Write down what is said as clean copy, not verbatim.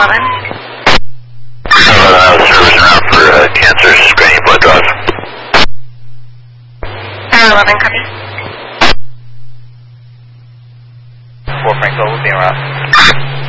Service around for cancer screening blood draws. 11, copy. 4 Franco will be en route.